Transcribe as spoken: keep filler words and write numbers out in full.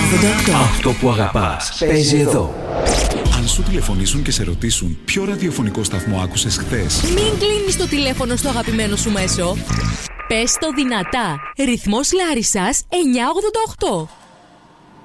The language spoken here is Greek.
ογδόντα οκτώ. Αυτό που αγαπάς παίζει εδώ. Αν σου τηλεφωνήσουν και σε ρωτήσουν ποιο ραδιοφωνικό σταθμό άκουσες χθες, Μην κλείνεις το τηλέφωνο στο αγαπημένο σου μέσο. Πες το δυνατά. Ρυθμός Λάρισσας εννιακόσια ογδόντα οκτώ.